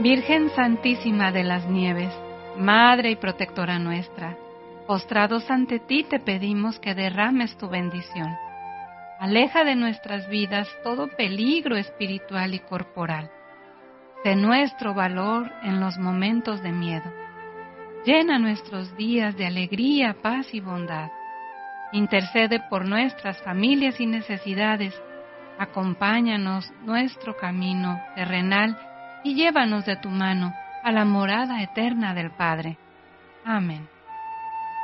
Virgen Santísima de las Nieves, Madre y Protectora nuestra, postrados ante ti te pedimos que derrames tu bendición. Aleja de nuestras vidas todo peligro espiritual y corporal. Sé nuestro valor en los momentos de miedo. Llena nuestros días de alegría, paz y bondad. Intercede por nuestras familias y necesidades. Acompáñanos nuestro camino terrenal y llévanos de tu mano a la morada eterna del Padre. Amén.